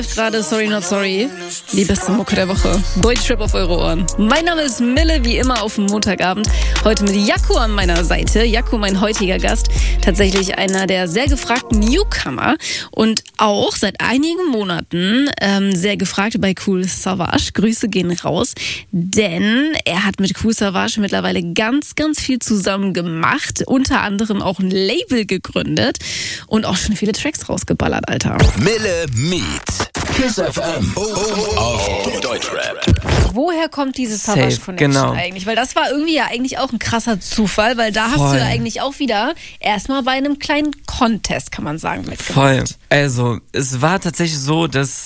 Gerade Sorry Not Sorry, die beste Mucke der Woche. Deutschrap auf eure Ohren. Mein Name ist Mille, wie immer auf dem Montagabend. Heute mit Jaco an meiner Seite. Jaco, mein heutiger Gast, tatsächlich einer der sehr gefragten Newcomer und auch seit einigen Monaten sehr gefragt bei Kool Savas. Grüße gehen raus, denn er hat mit Kool Savas mittlerweile ganz, ganz viel zusammen gemacht. Unter anderem auch ein Label gegründet und auch schon viele Tracks rausgeballert, Alter. Mille Meet. KISS FM auf Deutschrap. Woher kommt diese Savas-Connection eigentlich? Weil das war irgendwie ja eigentlich auch ein krasser Zufall, weil da hast du ja eigentlich auch wieder erstmal bei einem kleinen Contest, kann man sagen, mitgemacht. Voll. Also, es war tatsächlich so, dass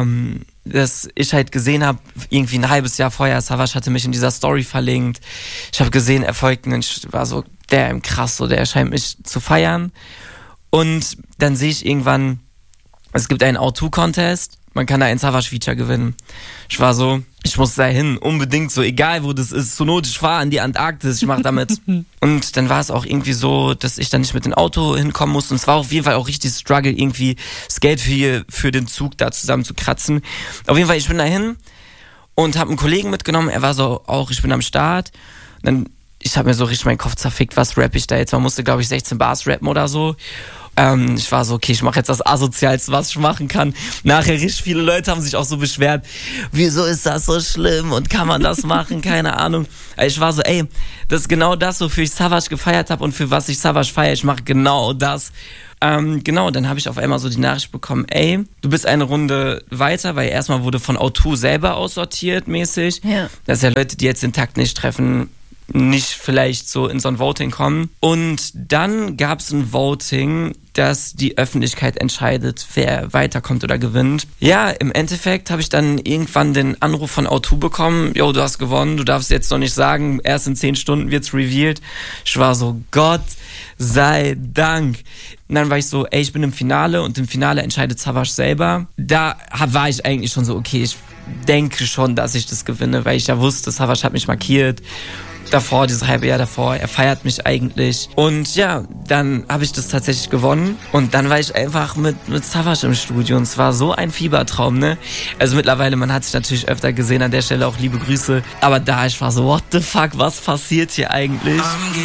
ich halt gesehen habe, irgendwie ein halbes Jahr vorher, Savas hatte mich in dieser Story verlinkt. Ich habe gesehen, er folgt mir, ich war so, der krass, so, der scheint mich zu feiern. Und dann sehe ich irgendwann, es gibt einen O2-Contest, man kann da ein Savas-Feature gewinnen. Ich war so, ich muss da hin, unbedingt so, egal wo das ist, zur Not, ich fahre an die Antarktis, ich mach damit. Und dann war es auch irgendwie so, dass ich dann nicht mit dem Auto hinkommen musste. Und es war auf jeden Fall auch richtig Struggle, irgendwie das Geld für den Zug da zusammen zu kratzen. Auf jeden Fall, ich bin da hin und habe einen Kollegen mitgenommen, er war so auch, ich bin am Start. Und dann, ich habe mir so richtig meinen Kopf zerfickt, was rapp ich da jetzt? Man musste, glaube ich, 16 Bars rappen oder so. Ich war so, okay, ich mache jetzt das Asozialste, was ich machen kann. Nachher richtig viele Leute haben sich auch so beschwert, wieso ist das so schlimm und kann man das machen, keine Ahnung. Ich war so, ey, das ist genau das, wofür ich Savas gefeiert habe und für was ich Savas feiere, ich mache genau das. Genau, dann habe ich auf einmal so die Nachricht bekommen, ey, du bist eine Runde weiter, weil erstmal wurde von O2 selber aussortiert mäßig. Ja. Das sind ja Leute, die jetzt den Takt nicht treffen, nicht vielleicht so in so ein Voting kommen. Und dann gab es ein Voting, dass die Öffentlichkeit entscheidet, wer weiterkommt oder gewinnt. Ja, im Endeffekt habe ich dann irgendwann den Anruf von O2 bekommen, jo, du hast gewonnen, du darfst jetzt noch nicht sagen, erst in 10 Stunden wird's revealed. Ich war so, Gott sei Dank. Und dann war ich so, ey, ich bin im Finale und im Finale entscheidet Savas selber. Da war ich eigentlich schon so, okay, ich denke schon, dass ich das gewinne, weil ich ja wusste, Savas hat mich markiert. Davor, dieses halbe Jahr davor, er feiert mich eigentlich. Und ja, dann habe ich das tatsächlich gewonnen. Und dann war ich einfach mit Savas im Studio. Und es war so ein Fiebertraum, ne? Also mittlerweile, man hat sich natürlich öfter gesehen, an der Stelle auch liebe Grüße. Aber da, ich war so, what the fuck, was passiert hier eigentlich?